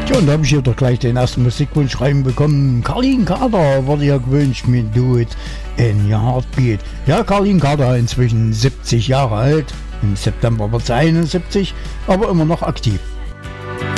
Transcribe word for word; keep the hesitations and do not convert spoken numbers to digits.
Ja, und da habe ich hier doch gleich den ersten Musikwunsch reinbekommen. Carlin Kader wurde ja gewünscht mit Do It in Your Heartbeat. Ja, Carlin Kader inzwischen siebzig Jahre alt. Im September wird sie einundsiebzig, aber immer noch aktiv.